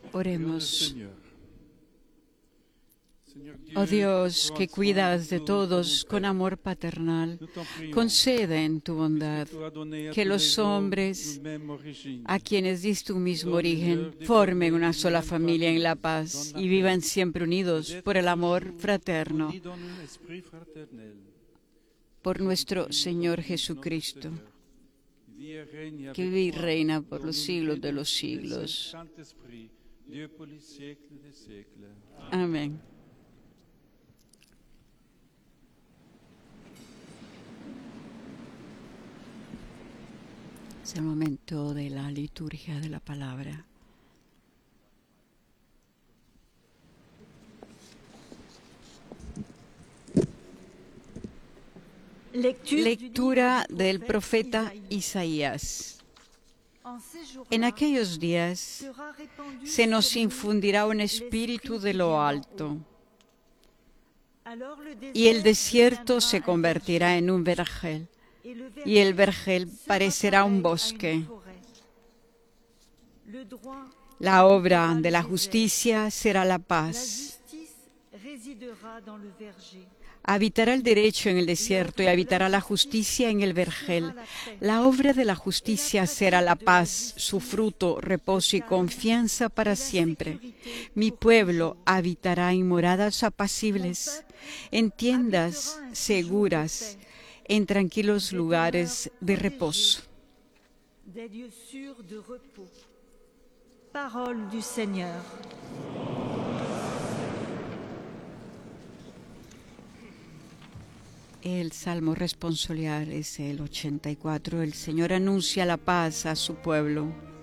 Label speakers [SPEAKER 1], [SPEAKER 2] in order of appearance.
[SPEAKER 1] Oremos. Oh Dios, que cuidas de todos con amor paternal, concede en tu bondad que los hombres a quienes diste un mismo origen formen una sola familia en la paz y vivan siempre unidos por el amor fraterno. Por nuestro Señor Jesucristo, que vive y reina por los siglos de los siglos. Amén. Es el momento de la liturgia de la palabra. Lectura del profeta Isaías. En aquellos días se nos infundirá un espíritu de lo alto, y el desierto se convertirá en un vergel, y el vergel parecerá un bosque. La obra de la justicia será la paz. Habitará el derecho en el desierto y habitará la justicia en el vergel. La obra de la justicia será la paz, su fruto, reposo y confianza para siempre. Mi pueblo habitará en moradas apacibles, en tiendas seguras, en tranquilos lugares de reposo.
[SPEAKER 2] Parole du Seigneur.
[SPEAKER 1] El salmo responsorial es el 84. El Señor anuncia la paz a su pueblo.